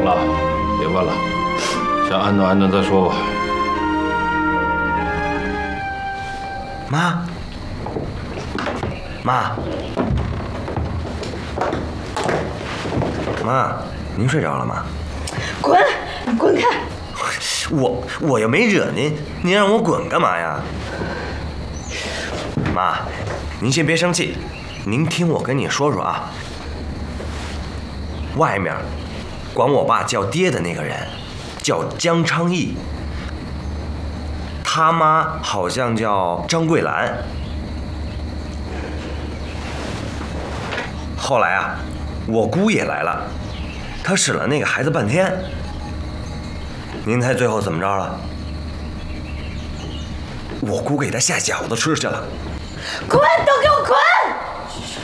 了，别问了，先安顿安顿再说吧。 妈，妈，您睡着了吗？ 滚，你滚开！ 我又没惹您，您让我滚干嘛呀？妈，您先别生气，您听我跟你说说啊。外面管我爸叫爹的那个人叫江昌义，他妈好像叫张桂兰。后来啊，我姑也来了，她审了那个孩子半天。您猜最后怎么着了？我姑给他下饺子吃去了。 滚，都给我滚！